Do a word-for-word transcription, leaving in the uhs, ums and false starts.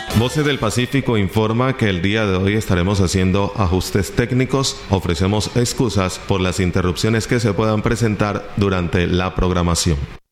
Voces del Pacífico informa que el día de hoy estaremos haciendo ajustes técnicos. Ofrecemos excusas por las interrupciones que se puedan presentar durante la programación.